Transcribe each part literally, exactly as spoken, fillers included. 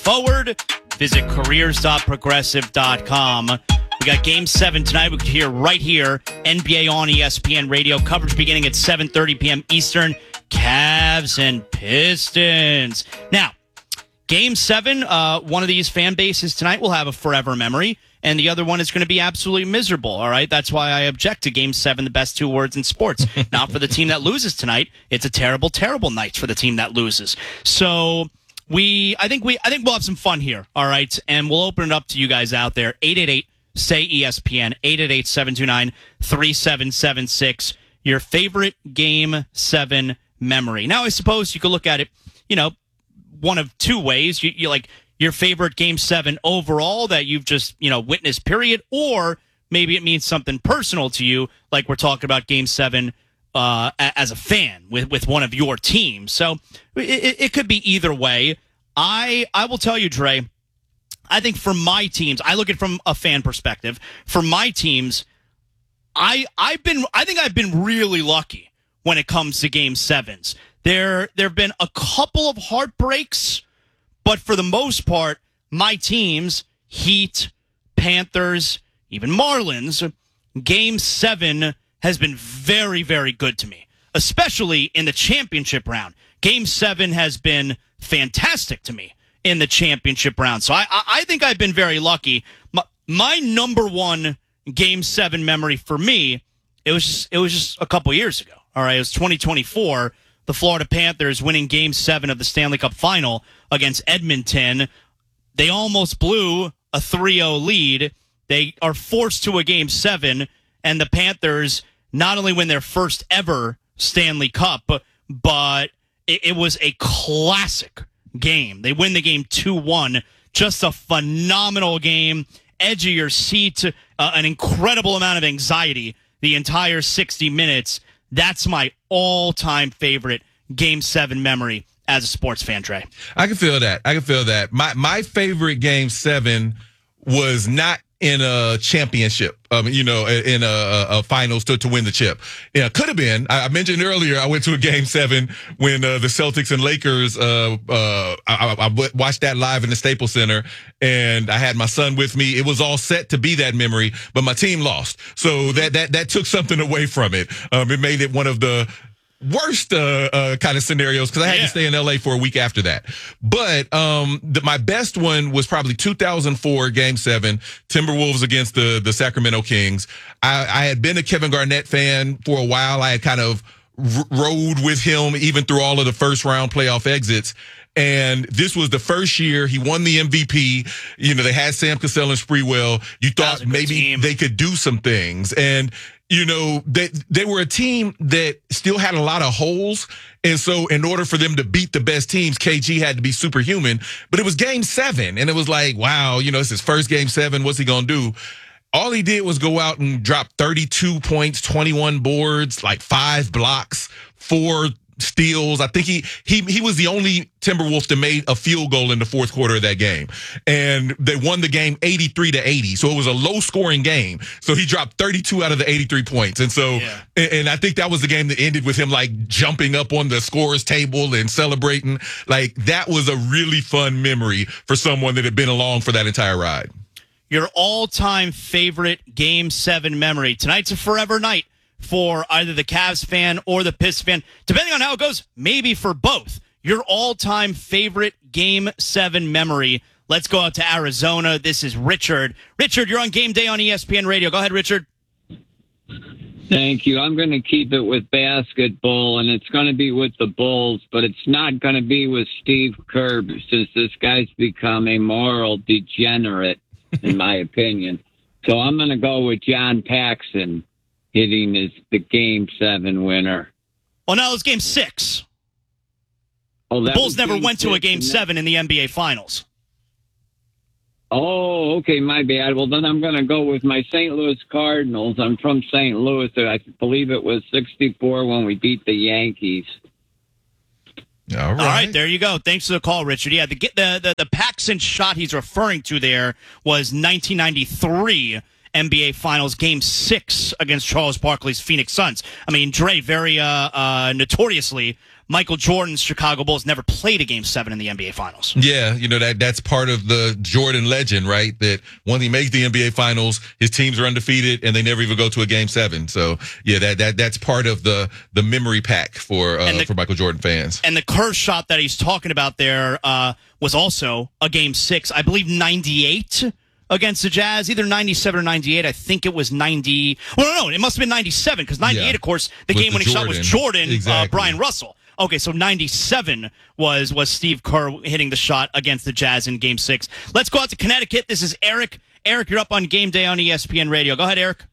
forward. Visit careers dot progressive dot com. We got Game seven tonight. We can hear right here, N B A on E S P N Radio. Coverage beginning at seven thirty p.m. Eastern. Cavs and Pistons. Now, Game seven, uh, one of these fan bases tonight will have a forever memory, and the other one is going to be absolutely miserable, all right? That's why I object to Game seven, the best two words in sports. Not for the team that loses tonight. It's a terrible, terrible night for the team that loses. So we, I think we, I think we'll have some fun here, all right? And we'll open it up to you guys out there. eight eight eight, S A Y, E S P N, eight eight eight, seven two nine, three seven seven six. Your favorite Game seven memory. Now, I suppose you could look at it, you know, one of two ways. You, you like your favorite Game seven overall that you've just, you know, witnessed, period, or maybe it means something personal to you, like we're talking about Game seven uh, as a fan with, with one of your teams. So it, it could be either way. I I will tell you, Dre, I think for my teams, I look at it from a fan perspective. For my teams, I I've been I think I've been really lucky when it comes to Game sevens. There there have been a couple of heartbreaks, but for the most part, my teams, Heat, Panthers, even Marlins, Game seven has been very, very good to me, especially in the championship round. Game seven has been fantastic to me in the championship round. So I, I think I've been very lucky. My, my number one Game seven memory for me, it was just, it was just a couple years ago. All right, it was twenty twenty-four. The Florida Panthers winning Game seven of the Stanley Cup Final against Edmonton. They almost blew a three oh lead. They are forced to a Game seven, and the Panthers not only win their first ever Stanley Cup, but it, it was a classic game. They win the game two one. Just a phenomenal game. Edge of your seat. Uh, an incredible amount of anxiety the entire sixty minutes. That's my all-time favorite Game seven memory as a sports fan, Trey. I can feel that. I can feel that. My my favorite Game seven was not in a championship, um, you know, in a, a finals to, to win the chip. Yeah, could have been. I, I mentioned earlier I went to a Game seven when uh, the Celtics and Lakers, uh, uh, I, I watched that live in the Staples Center, and I had my son with me. It was all set to be that memory, but my team lost. So that that that took something away from it. Um, it made it one of the worst uh, uh, kind of scenarios because I had yeah. to stay in L A for a week after that. But um, the, my best one was probably two thousand four Game seven, Timberwolves against the, the Sacramento Kings. I, I had been a Kevin Garnett fan for a while. I had kind of r- rode with him even through all of the first round playoff exits. And this was the first year he won the M V P. You know, they had Sam Cassell and Sprewell. You thought maybe team. they could do some things. And you know, they, they were a team that still had a lot of holes. And so in order for them to beat the best teams, K G had to be superhuman. But it was Game seven. And it was like, wow, you know, it's his first Game seven. What's he going to do? All he did was go out and drop thirty-two points, twenty-one boards, like five blocks, four steals. I think he he he was the only Timberwolf that made a field goal in the fourth quarter of that game. And they won the game eighty-three to eighty. So it was a low scoring game. So he dropped thirty-two out of the eighty-three points. And so, yeah. and, and I think that was the game that ended with him like jumping up on the scorer's table and celebrating. Like that was a really fun memory for someone that had been along for that entire ride. Your all-time favorite Game seven memory. Tonight's a forever night for either the Cavs fan or the Pistons fan. Depending on how it goes, maybe for both. Your all-time favorite Game seven memory. Let's go out to Arizona. This is Richard. Richard, you're on Game Day on E S P N Radio. Go ahead, Richard. Thank you. I'm going to keep it with basketball, and it's going to be with the Bulls, but it's not going to be with Steve Kerr since this guy's become a moral degenerate, in my opinion. So I'm going to go with John Paxson hitting is the Game seven winner. Well, no, it was Game six. Oh, the Bulls never went to a Game seven in the N B A Finals. Oh, okay, my bad. Well, then I'm going to go with my Saint Louis Cardinals. I'm from Saint Louis. I believe it was sixty-four when we beat the Yankees. All right. All right, there you go. Thanks for the call, Richard. Yeah, the the the, the Paxson shot he's referring to there was nineteen ninety-three N B A Finals Game Six against Charles Barkley's Phoenix Suns. I mean, Dre very uh, uh, notoriously Michael Jordan's Chicago Bulls never played a Game seven in the N B A Finals. Yeah, you know, that that's part of the Jordan legend, right? That when he makes the N B A Finals, his teams are undefeated, and they never even go to a Game seven. So, yeah, that that that's part of the the memory pack for uh, the, for Michael Jordan fans. And the Kerr shot that he's talking about there uh, was also a Game six, I believe ninety-eight against the Jazz, either ninety-seven or ninety-eight. I think it was ninety. Well, no, no, it must have been ninety-seven, because ninety-eight, yeah, of course, the game-winning shot was Jordan, exactly. uh, Brian Russell. Okay, so ninety-seven was was Steve Kerr hitting the shot against the Jazz in Game six. Let's go out to Connecticut. This is Eric. Eric, you're up on Game Day on E S P N Radio. Go ahead, Eric.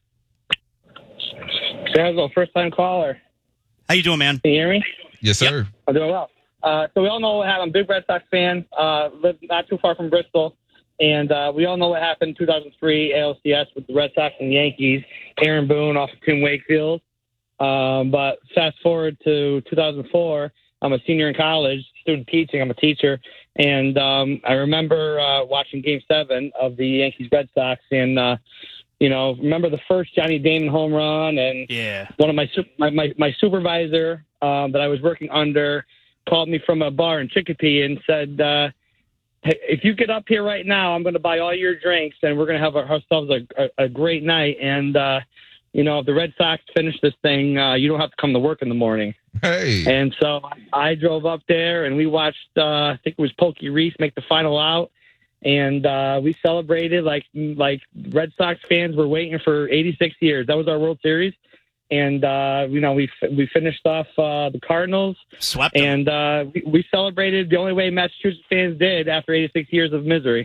Dazzle, first-time caller. How you doing, man? Can you hear me? Yes, sir. Yep. I'm doing well. Uh, so we all know what happened. I'm a big Red Sox fan. Uh, live not too far from Bristol. And uh, we all know what happened in two thousand three A L C S with the Red Sox and the Yankees. Aaron Boone off of Tim Wakefield. Um, but fast forward to two thousand four, I'm a senior in college, student teaching. I'm a teacher. And um, I remember uh, watching Game seven of the Yankees-Red Sox. And, uh, you know, remember the first Johnny Damon home run. And yeah. one of my, my, my, my supervisor um, that I was working under called me from a bar in Chicopee and said, uh, hey, if you get up here right now, I'm going to buy all your drinks, and we're going to have ourselves a, a, a great night. And, uh, you know, if the Red Sox finish this thing, uh, you don't have to come to work in the morning. Hey. And so I drove up there, and we watched, uh, I think it was Pokey Reese make the final out. And uh, we celebrated like like Red Sox fans were waiting for eighty-six years. That was our World Series. And, uh, you know, we we finished off uh, the Cardinals. Swept them. And uh, we, we celebrated the only way Massachusetts fans did after eighty-six years of misery.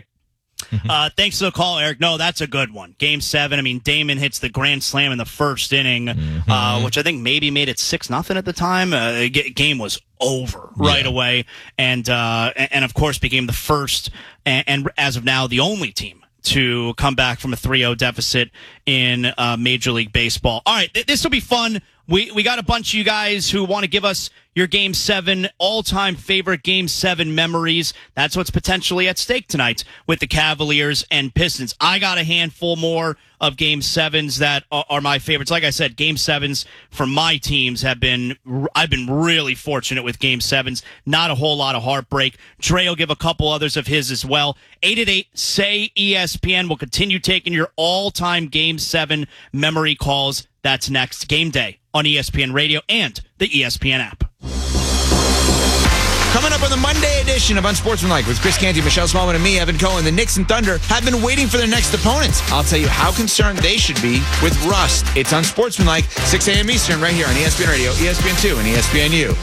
Uh, thanks for the call, Eric. No, that's a good one. Game seven. I mean, Damon hits the grand slam in the first inning, mm-hmm. uh, which I think maybe made it six nothing at the time. Uh, g- game was over right yeah. away, and uh, and of course became the first and, and as of now the only team to come back from a three oh deficit in uh, Major League Baseball. All right, th- this will be fun. We we got a bunch of you guys who want to give us your Game seven all-time favorite Game seven memories. That's what's potentially at stake tonight with the Cavaliers and Pistons. I got a handful more of Game sevens that are, are my favorites. Like I said, Game sevens for my teams have been, I've been really fortunate with Game sevens. Not a whole lot of heartbreak. Dre will give a couple others of his as well. eight eight eight, S A Y, E S P N. We'll continue taking your all-time Game seven memory calls. That's next. Game Day on E S P N Radio and the E S P N app. Coming up on the Monday edition of Unsportsmanlike with Chris Canty, Michelle Smallman, and me, Evan Cohen, the Knicks and Thunder have been waiting for their next opponents. I'll tell you how concerned they should be with rust. It's Unsportsmanlike, six a.m. Eastern, right here on E S P N Radio, E S P N two, and E S P N U.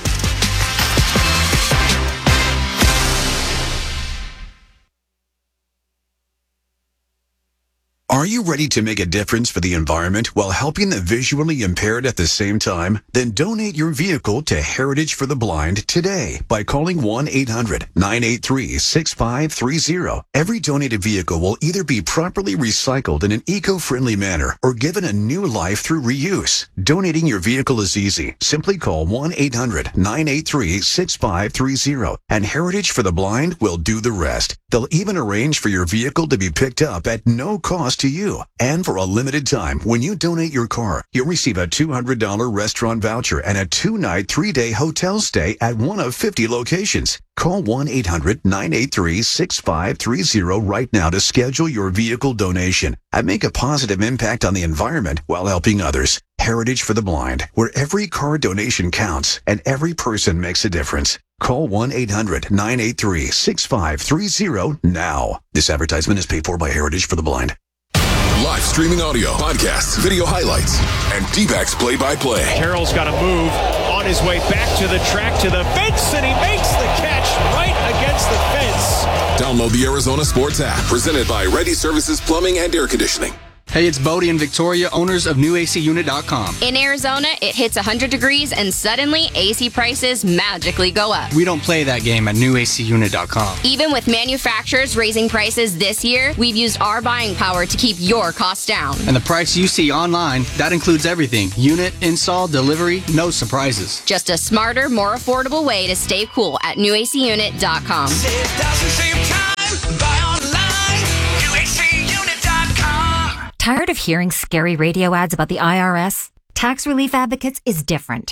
Are you ready to make a difference for the environment while helping the visually impaired at the same time? Then donate your vehicle to Heritage for the Blind today by calling one eight hundred nine eight three six five three zero. Every donated vehicle will either be properly recycled in an eco-friendly manner or given a new life through reuse. Donating your vehicle is easy. Simply call one eight hundred nine eight three six five three zero and Heritage for the Blind will do the rest. They'll even arrange for your vehicle to be picked up at no cost to you. And for a limited time, when you donate your car, you'll receive a two hundred dollars restaurant voucher and a two-night, three-day hotel stay at one of fifty locations. Call one eight hundred nine eight three six five three zero right now to schedule your vehicle donation and make a positive impact on the environment while helping others. Heritage for the Blind, where every car donation counts and every person makes a difference. Call one eight hundred nine eight three six five three zero now. This advertisement is paid for by Heritage for the Blind. Live streaming audio, podcasts, video highlights, and D-backs play-by-play. Carroll's got to move on his way back to the track, to the fence, and he makes the catch right against the fence. Download the Arizona Sports app, presented by Ready Services Plumbing and Air Conditioning. Hey, it's Bodie and Victoria, owners of new A C unit dot com. In Arizona, it hits one hundred degrees and suddenly A C prices magically go up. We don't play that game at new A C unit dot com. Even with manufacturers raising prices this year, we've used our buying power to keep your costs down. And the price you see online, that includes everything. Unit, install, delivery, no surprises. Just a smarter, more affordable way to stay cool at new A C unit dot com. Save doesn't save time, buy online, new A C unit dot com. Tired of hearing scary radio ads about the I R S? Tax Relief Advocates is different.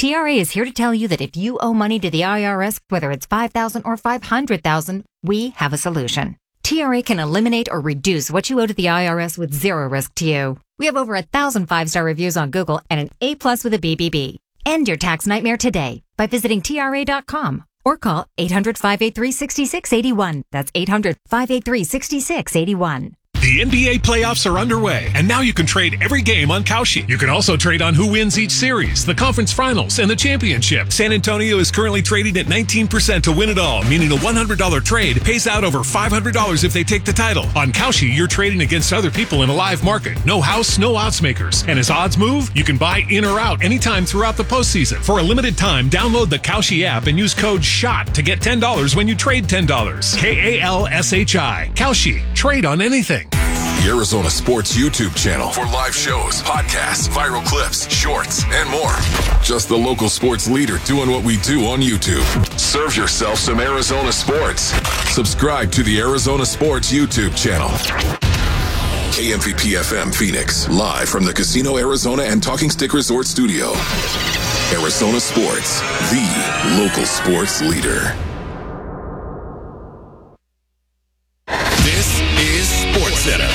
T R A is here to tell you that if you owe money to the I R S, whether it's five thousand dollars or five hundred thousand dollars, we have a solution. T R A can eliminate or reduce what you owe to the I R S with zero risk to you. We have over a thousand five-star reviews on Google and an A plus with a B B B. End your tax nightmare today by visiting T R A dot com or call eight hundred, five eight three, six six eight one. That's eight hundred, five eight three, six six eight one. The N B A playoffs are underway, and now you can trade every game on Kalshi. You can also trade on who wins each series, the conference finals, and the championship. San Antonio is currently trading at nineteen percent to win it all, meaning a one hundred dollars trade pays out over five hundred dollars if they take the title. On Kalshi, you're trading against other people in a live market. No house, no odds makers. And as odds move, you can buy in or out anytime throughout the postseason. For a limited time, download the Kalshi app and use code SHOT to get ten dollars when you trade ten dollars. K A L S H I. Kalshi. Trade on anything. The Arizona Sports YouTube channel for live shows, podcasts, viral clips, shorts, and more. Just the local sports leader doing what we do on YouTube. Serve yourself some Arizona sports. Subscribe to the Arizona Sports YouTube channel. K M V P F M Phoenix, live from the Casino Arizona and Talking Stick Resort Studio. Arizona Sports, the local sports leader. This is SportsCenter.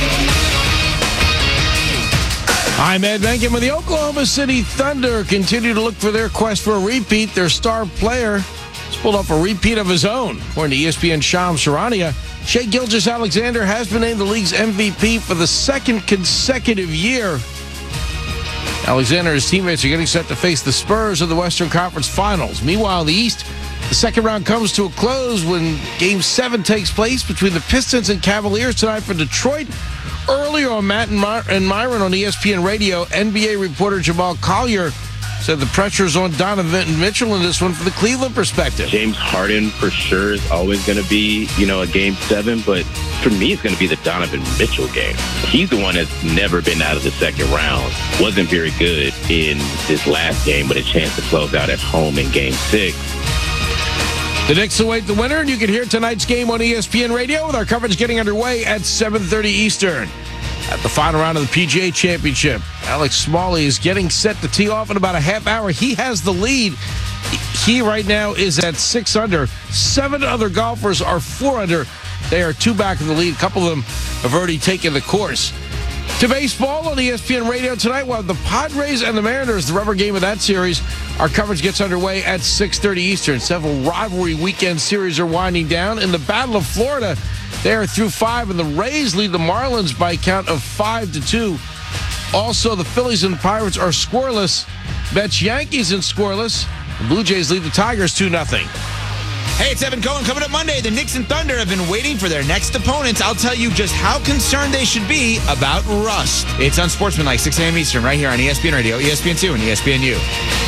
I'm Ed Benkin with the Oklahoma City Thunder. Continue to look for their quest for a repeat. Their star player has pulled off a repeat of his own. According to E S P N Shams Charania, Shai Gilgeous-Alexander has been named the league's M V P for the second consecutive year. Alexander and his teammates are getting set to face the Spurs in the Western Conference Finals. Meanwhile, in the East, the second round comes to a close when Game seven takes place between the Pistons and Cavaliers tonight for Detroit. Earlier on Matt and, My- and Myron on E S P N Radio, N B A reporter Jamal Collier said the pressure is on Donovan Mitchell in this one from the Cleveland perspective. James Harden for sure is always going to be, you know, a game seven, but for me it's going to be the Donovan Mitchell game. He's the one that's never been out of the second round. Wasn't very good in this last game, but a chance to close out at home in game six. The Knicks await the winner, and you can hear tonight's game on E S P N Radio with our coverage getting underway at seven thirty Eastern. At the final round of the P G A Championship, Alex Smalley is getting set to tee off in about a half hour. He has the lead. He right now is at six under. Seven other golfers are four under. They are two back in the lead. A couple of them have already taken the course. To baseball on E S P N Radio tonight, while the Padres and the Mariners, the rubber game of that series, our coverage gets underway at six thirty Eastern. Several rivalry weekend series are winding down. In the Battle of Florida, they are through five, and the Rays lead the Marlins by a count of five to two. Also, the Phillies and Pirates are scoreless. Mets Yankees and scoreless. The Blue Jays lead the Tigers two nothing. Hey, it's Evan Cohen. Coming up Monday, the Knicks and Thunder have been waiting for their next opponents. I'll tell you just how concerned they should be about rust. It's Unsportsmanlike, six a.m. Eastern, right here on E S P N Radio, E S P N two, and E S P N U.